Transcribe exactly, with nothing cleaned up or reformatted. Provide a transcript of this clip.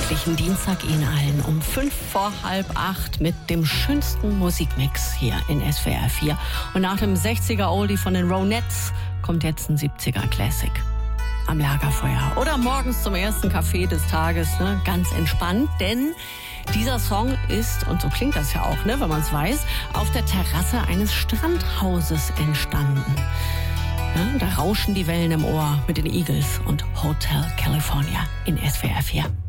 gemütlichen Dienstag Ihnen allen um fünf vor halb acht mit dem schönsten Musikmix hier in S W R vier. Und nach dem sechziger Oldie von den Ronettes kommt jetzt ein siebziger Classic. Am Lagerfeuer oder morgens zum ersten Kaffee des Tages, ne? Ganz entspannt, denn dieser Song ist, und so klingt das ja auch, ne, wenn man es weiß, auf der Terrasse eines Strandhauses entstanden. Ja, da rauschen die Wellen im Ohr mit den Eagles und Hotel California in S W R vier.